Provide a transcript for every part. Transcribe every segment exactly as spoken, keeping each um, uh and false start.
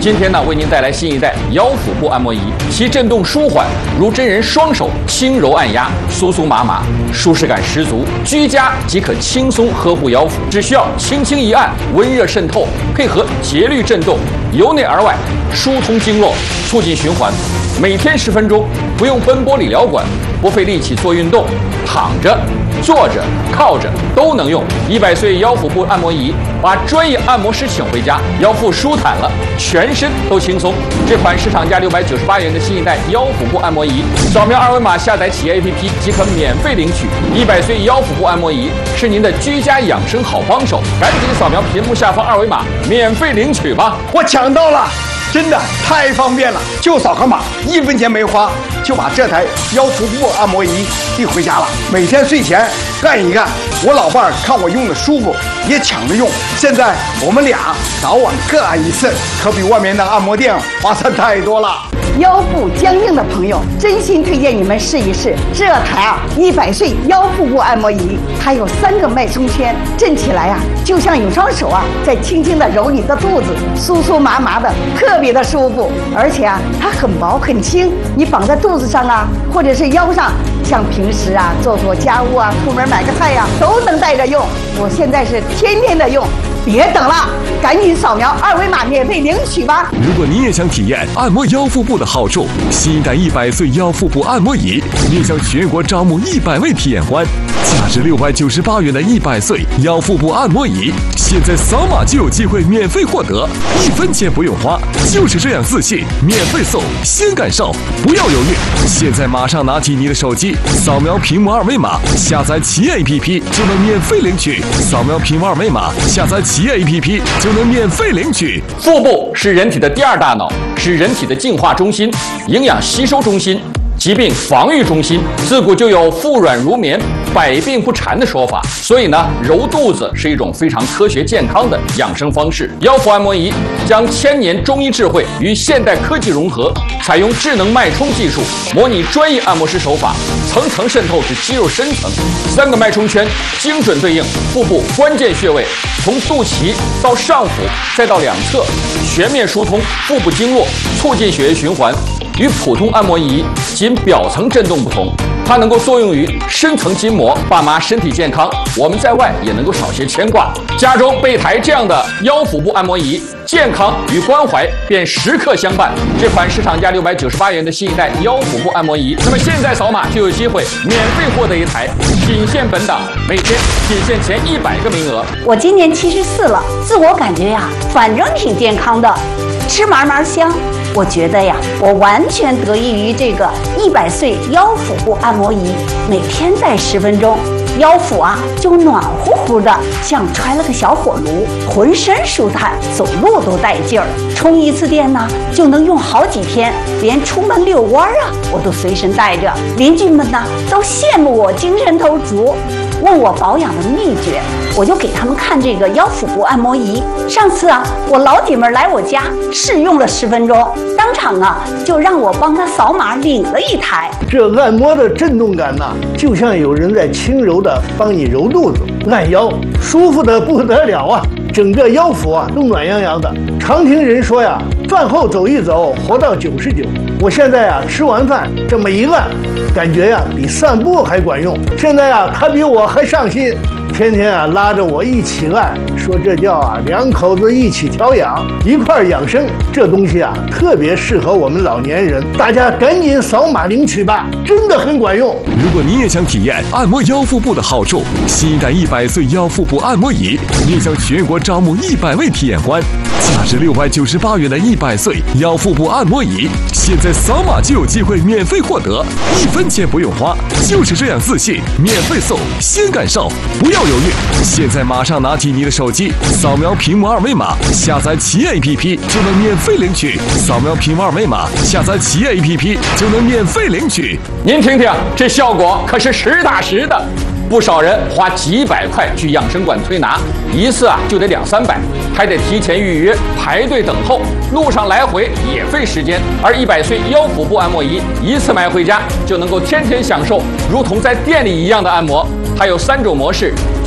今天呢，为您带来新一代腰腹部按摩仪，其震动舒缓，如真人双手轻柔按压，酥酥麻麻，舒适感十足。居家即可轻松呵护腰腹，只需要轻轻一按，温热渗透，配合节律震动，由内而外疏通经络，促进循环。每天十分钟，不用奔波理疗馆，不费力气做运动，躺着、坐着、靠着都能用。一百岁腰腹部按摩仪，把专业按摩师请回家，腰腹舒坦了，全身都轻松。这款市场价六百九十八元的新一代腰腹部按摩仪，扫描二维码下载企业 A P P 即可免费领取。一百岁腰腹部按摩仪是您的居家养生好帮手，赶紧扫描屏幕下方二维码，免费领取吧！ 我抢到了！真的太方便了，就扫个码，一分钱没花，就把这台腰腹部按摩仪递回家了。每天睡前干一干，我老伴儿看我用的舒服，也抢着用。现在我们俩早晚各按一次，可比外面的按摩店划算太多了。 腰部僵硬的朋友，真心推荐你们试一试这台啊一百岁腰腹部按摩仪。它有三个脉冲圈，震起来啊，就像有双手啊在轻轻的揉你的肚子，酥酥麻麻的，特别的舒服。而且啊，它很薄很轻，你绑在肚子上啊，或者是腰上，像平时啊做做家务啊，出门买个菜呀、啊，都能带着用。我现在是天天的用。别等了，赶紧扫描二维码免费领取吧！ 如果你也想体验按摩腰腹部的好处，新一代一百岁腰腹部按摩仪面向全国招募一百位体验官，价值六百九十八元的一百岁腰腹部按摩仪，现在扫码就有机会免费获得，一分钱不用花，就是这样自信，免费送，先感受，不要犹豫，现在马上拿起你的手机，扫描屏幕二维码，下载企业 A P P 就能免费领取，扫描屏幕二维码，下载企业 A P P 就能免费领取。 腹部是人体的第二大脑，是人体的净化中心、营养吸收中心、疾病防御中心。自古就有腹软如绵、百病不缠的说法，所以呢，揉肚子是一种非常科学健康的养生方式。腰腹按摩仪将千年中医智慧与现代科技融合，采用智能脉冲技术，模拟专业按摩师手法，层层渗透至肌肉深层。三个脉冲圈精准对应腹部关键穴位，从肚脐到上腹再到两侧，全面疏通腹部经络，促进血液循环。与普通按摩仪仅表层震动不同，它能够作用于深层筋膜。爸妈身体健康，我们在外也能够少些牵挂。家中备台这样的腰腹部按摩仪，健康与关怀便时刻相伴。这款市场价六百九十八元的新一代腰腹部按摩仪，那么现在扫码就有机会免费获得一台，仅限本档，每天仅限前一百个名额。 我今年七十四了，自我感觉呀，反正挺健康的，吃嘛嘛香。我觉得呀，我完全得益于这个一百岁腰腹部按摩仪，每天戴十分钟，腰腹啊就暖乎乎的，像揣了个小火炉，浑身舒坦，走路都带劲儿。充一次电呢，就能用好几天，连出门遛弯啊，我都随身带着。邻居们呢都羡慕我精神头足，问我保养的秘诀，我就给他们看这个腰腹部按摩仪。上次啊，我老姐们来我家试用了十分钟，当场啊就让我帮她扫码领了一台。 这按摩的震动感呢，就像有人在轻柔的帮你揉肚子、按腰，舒服的不得了啊！整个腰腹啊都暖洋洋的。常听人说呀，饭后走一走，活到九十九。我现在啊吃完饭这么一按，感觉呀比散步还管用。现在啊他比我还上心，天天啊拉着我一起按，说这叫啊两口子一起调养，一块养生。这东西啊特别适合我们老年人，大家赶紧扫码领取吧，真的很管用。 如果你也想体验按摩腰腹部的好处，新一代一百岁腰腹部按摩仪面向全国招募一百位体验官，价值六百九十八元的一百岁腰腹部按摩仪，现在扫码就有机会免费获得，一分钱不用花，就是这样自信，免费送，先感受，不要犹豫，现在马上拿起你的手机，扫描屏幕二维码，下载企业 A P P 就能免费领取。扫描屏幕二维码，下载企业 A P P 就能免费领取。 您听听，这效果可是实打实的。不少人花几百块去养生馆推拿，一次啊就得两三百，还得提前预约排队等候，路上来回也费时间。而一百岁腰腹部按摩仪一次买回家就能够天天享受，如同在店里一样的按摩。它有三种模式。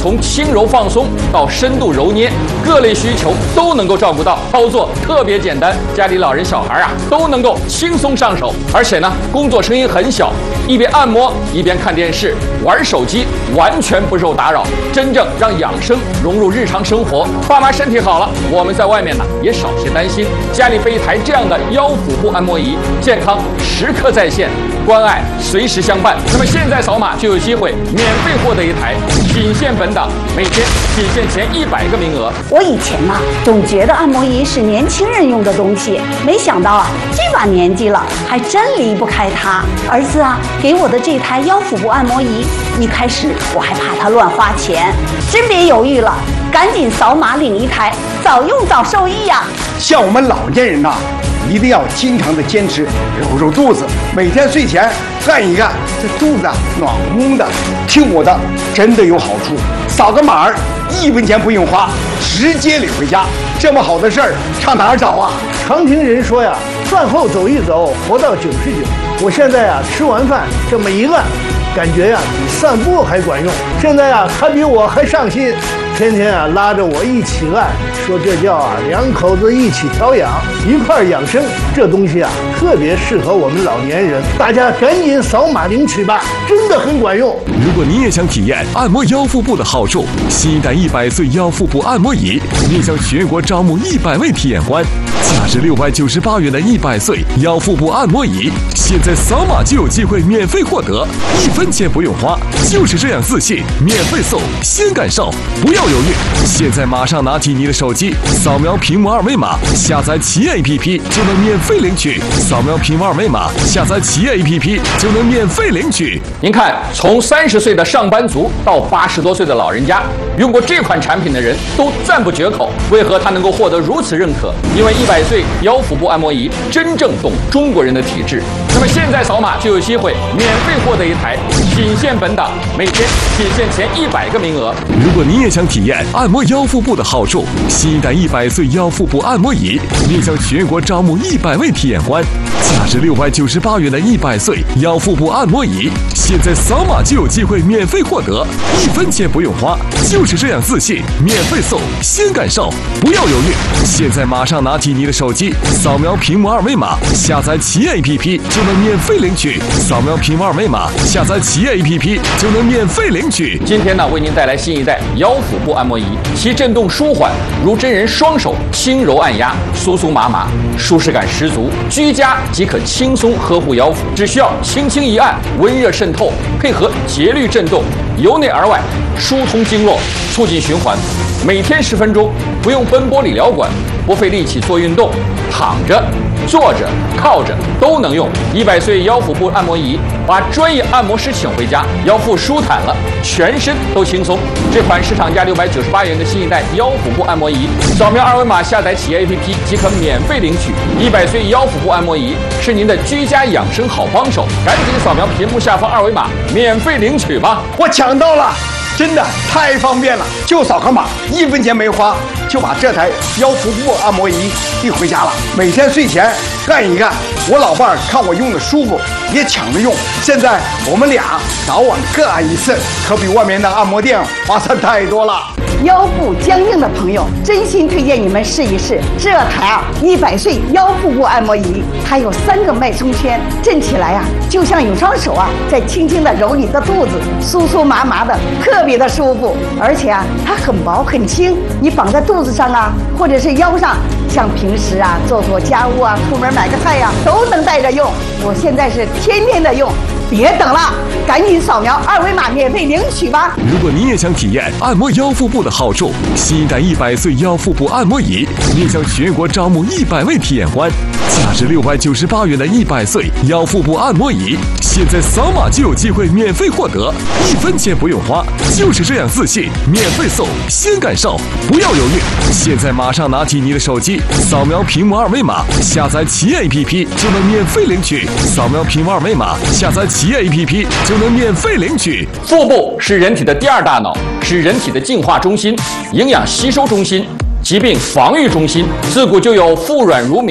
从轻柔放松到深度揉捏，各类需求都能够照顾到，操作特别简单，家里老人小孩啊都能够轻松上手。而且呢，工作声音很小，一边按摩一边看电视、玩手机，完全不受打扰，真正让养生融入日常生活。爸妈身体好了，我们在外面呢也少些担心。家里备一台这样的腰腹部按摩仪，健康时刻在线，关爱随时相伴。那么现在扫码就有机会免费获得一台，仅限本档，每天仅限前一百个名额。 我以前啊，总觉得按摩仪是年轻人用的东西，没想到啊，这把年纪了，还真离不开它。儿子啊，给我的这台腰腹部按摩仪，一开始我还怕它乱花钱，真别犹豫了，赶紧扫码领一台，早用早受益呀、啊。 像我们老年人呐、啊，一定要经常的坚持揉揉肚子，每天睡前干一干，这肚子啊暖乎乎的。听我的，真的有好处。扫个码儿，一分钱不用花，直接领回家。这么好的事儿，上哪儿找啊？ 常听人说呀，饭后走一走，活到九十九。我现在呀，吃完饭这么一按，感觉呀比散步还管用。现在呀，他比我还上心，天天啊拉着我一起按，说这叫啊两口子一起调养，一块儿养生。这东西啊特别适合我们老年人，大家赶紧扫码领取吧，真的很管用。 如果你也想体验按摩腰腹部的好处，新一代一百岁腰腹部按摩仪面向全国招募一百位体验官，价值六百九十八元的一百岁腰腹部按摩仪，现在扫码就有机会免费获得，一分钱不用花，就是这样自信，免费送，先感受，不要犹豫，现在马上拿起你的手机，扫描屏幕二维码，下载企业 A P P 就能免费领取。扫描屏幕二维码，下载企业 A P P 就能免费领取。 您看，从三十岁的上班族到八十多岁的老人家，用过这款产品的人都赞不绝口。为何它能够获得如此认可？因为一百岁腰腹部按摩仪真正懂中国人的体质。那么现在扫码就有机会免费获得一台，仅限本档，每天仅限前一百个名额。 如果你也想体验按摩腰腹部的好处，新一代一百岁腰腹部按摩仪面向全国招募一百位体验官，价值六百九十八元的一百岁腰腹部按摩仪，现在扫码就有机会免费获得，一分钱不用花，就是这样自信，免费送，先感受，不要犹豫，现在马上拿起你的手机，扫描屏幕二维码，下载企业 A P P 就能免费领取。扫描屏幕二维码，下载企业 A P P 就能免费领取。 今天呢，为您带来新一代腰腹部按摩仪，其震动舒缓，如真人双手轻柔按压，酥酥麻麻，舒适感十足。居家即可轻松呵护腰腹，只需要轻轻一按，温热渗透，配合节律震动，由内而外疏通经络，促进循环。每天十分钟，不用奔波理疗馆，不费力气做运动，躺着、坐着、靠着都能用。一百岁腰腹部按摩仪，把专业按摩师请回家，腰腹舒坦了，全身都轻松。这款市场价六百九十八元的新一代腰腹部按摩仪，扫描二维码下载企业 A P P 即可免费领取。一百岁腰腹部按摩仪是您的居家养生好帮手，赶紧扫描屏幕下方二维码，免费领取吧！ 我抢到了！真的太方便了，就扫个码，一分钱没花，就把这台腰腹部按摩仪递回家了。每天睡前干一干，我老伴儿看我用的舒服，也抢着用。现在我们俩早晚各按一次，可比外面的按摩店划算太多了。 腰部僵硬的朋友，真心推荐你们试一试这台啊一百岁腰腹部按摩仪。它有三个脉冲圈，震起来啊，就像有双手啊在轻轻的揉你的肚子，酥酥麻麻的，特别的舒服。而且啊，它很薄很轻，你绑在肚子上啊，或者是腰上，像平时啊做做家务啊，出门买个菜呀、啊，都能带着用。我现在是天天的用。别等了，赶紧扫描二维码免费领取吧！ 如果你也想体验按摩腰腹部的好处，新一代一百岁腰腹部按摩仪面向全国招募一百位体验官，价值六百九十八元的一百岁腰腹部按摩仪，现在扫码就有机会免费获得，一分钱不用花，就是这样自信，免费送，先感受，不要犹豫，现在马上拿起你的手机，扫描屏幕二维码，下载企业 A P P 就能免费领取。扫描屏幕二维码，下载企业 A P P 就能免费领取。 腹部是人体的第二大脑，是人体的净化中心、营养吸收中心、疾病防御中心。自古就有腹软如棉、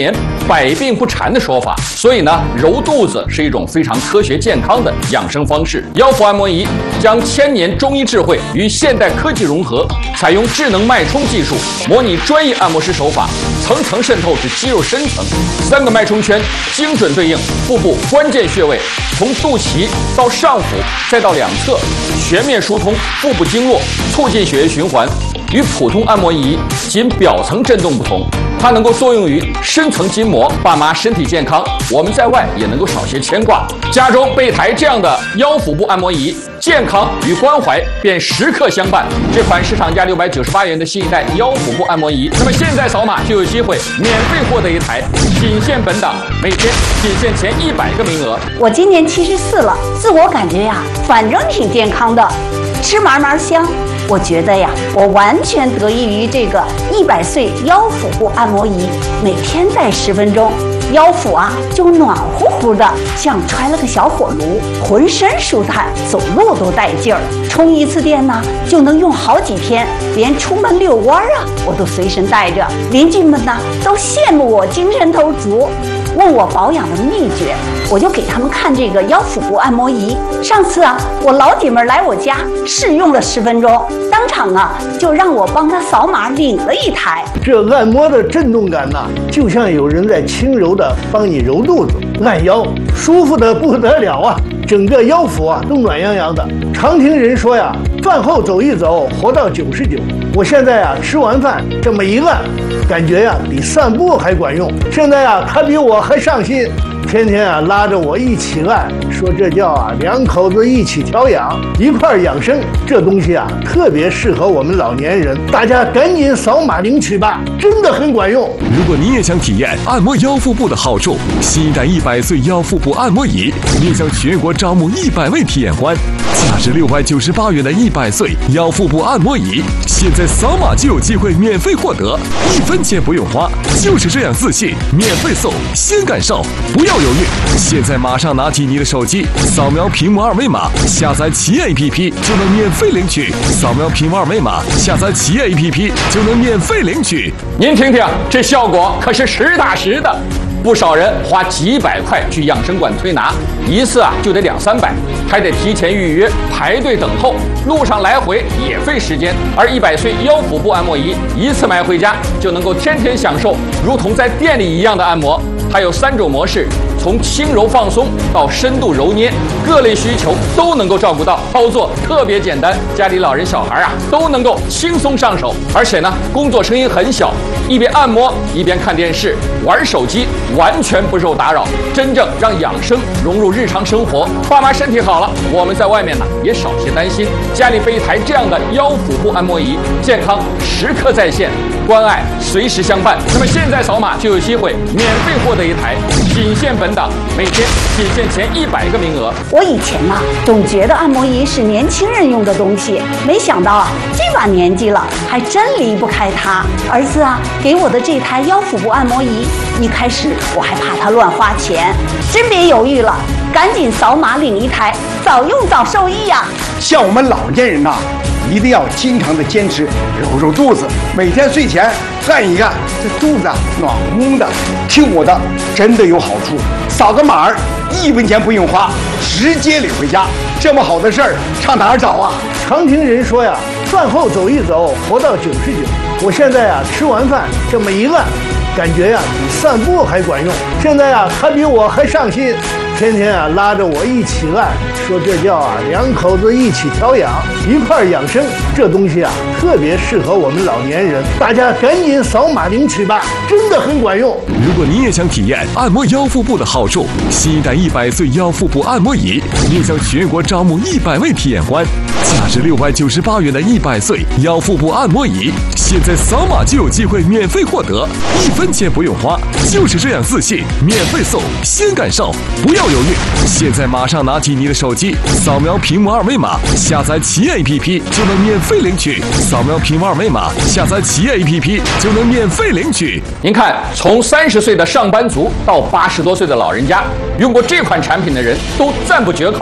百病不缠的说法，所以呢，揉肚子是一种非常科学健康的养生方式。腰腹按摩仪将千年中医智慧与现代科技融合，采用智能脉冲技术，模拟专业按摩师手法，层层渗透至肌肉深层。三个脉冲圈精准对应腹部关键穴位，从肚脐到上腹，再到两侧，全面疏通腹部经络，促进血液循环。与普通按摩仪仅表层震动不同，它能够作用于深层筋膜。爸妈身体健康，我们在外也能够少些牵挂。家中备台这样的腰腹部按摩仪，健康与关怀便时刻相伴。这款市场价六百九十八元的新一代腰腹部按摩仪，那么现在扫码就有机会免费获得一台，仅限本档，每天仅限前一百个名额。 我今年七十四了，自我感觉呀，反正挺健康的，吃嘛嘛香。我觉得呀，我完全得益于这个一百岁腰腹部按摩仪，每天戴十分钟，腰腹啊就暖乎乎的，像揣了个小火炉，浑身舒坦，走路都带劲儿。充一次电呢，就能用好几天，连出门遛弯儿啊，我都随身带着。邻居们呢都羡慕我精神头足，问我保养的秘诀，我就给他们看这个腰腹部按摩仪。上次啊，我老姐们来我家试用了十分钟，当场啊就让我帮她扫码领了一台。 这按摩的震动感呐、啊，就像有人在轻柔的帮你揉肚子、按腰，舒服的不得了啊！整个腰腹啊都暖洋洋的。常听人说呀，饭后走一走，活到九十九。我现在啊吃完饭这么一按，感觉呀比散步还管用。现在啊他比我还上心，天天啊拉着我一起按，说这叫啊两口子一起调养，一块儿养生。这东西啊特别适合我们老年人，大家赶紧扫码领取吧，真的很管用。 如果你也想体验按摩腰腹部的好处，新一代一百岁腰腹部按摩仪面向全国招募一百位体验官，价值六百九十八元的一百岁腰腹部按摩仪，现在扫码就有机会免费获得，一分钱不用花，就是这样自信，免费送，先感受，不要犹豫，现在马上拿起你的手机，扫描屏幕二维码，下载企业 A P P 就能免费领取。扫描屏幕二维码，下载企业 A P P 就能免费领取。 您听听，这效果可是实打实的。不少人花几百块去养生馆推拿，一次啊就得两三百，还得提前预约排队等候，路上来回也费时间。而一百岁腰腹部按摩仪一次买回家就能够天天享受，如同在店里一样的按摩。它有三种模式，从轻柔放松到深度揉捏，各类需求都能够照顾到，操作特别简单，家里老人小孩啊都能够轻松上手。而且呢，工作声音很小，一边按摩一边看电视、玩手机，完全不受打扰，真正让养生融入日常生活。爸妈身体好了，我们在外面呢也少些担心。家里备一台这样的腰腹部按摩仪，健康时刻在线，关爱随时相伴。那么现在扫码就有机会免费获得一台，仅限本档，每天仅限前一百个名额。 我以前啊总觉得按摩仪是年轻人用的东西，没想到啊这把年纪了还真离不开它。儿子啊给我的这台腰腹部按摩仪，一开始我还怕他乱花钱，真别犹豫了，赶紧扫码领一台，早用早受益呀、啊！ 像我们老年人呐、啊，一定要经常的坚持揉揉肚子，每天睡前按一按，这肚子啊暖乎乎的。听我的，真的有好处，扫个码儿，一分钱不用花，直接领回家。这么好的事儿，上哪儿找啊？ 常听人说呀，饭后走一走，活到九十九。我现在啊吃完饭这么一按，感觉呀比散步还管用。现在啊他比我还上心，天天啊拉着我一起按，说这叫啊两口子一起调养，一块儿养生。这东西啊特别适合我们老年人，大家赶紧扫码领取吧，真的很管用。 如果你也想体验按摩腰腹部的好处，新一代一百岁腰腹部按摩仪面向全国招募一百位体验官，价值六百九十八元的一百岁腰腹部按摩仪，现在扫码就有机会免费获得，一分钱不用花，就是这样自信，免费送，先感受，不要犹豫，现在马上拿起你的手机，扫描屏幕二维码，下载企业 A P P 就能免费领取。扫描屏幕二维码，下载企业 A P P 就能免费领取。 您看，从三十岁的上班族到八十多岁的老人家，用过这款产品的人都赞不绝口。